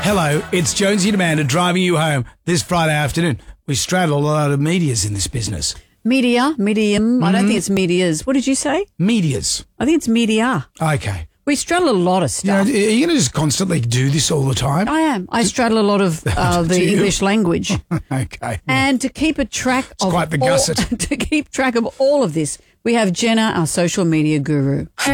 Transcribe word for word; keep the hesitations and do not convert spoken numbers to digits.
Hello, it's Jonesy and Amanda driving you home this Friday afternoon. We straddle a lot of medias in this business. Media, medium. I don't think it's medias. What did you say? Medias. I think it's media. Okay. We straddle a lot of You know, stuff. are you going to just constantly do this all the time? I am. I straddle a lot of uh, the Do you? English language. Okay. And to keep a track of quite the all, gusset. to keep track of all of this, we have Jenna, our social media guru.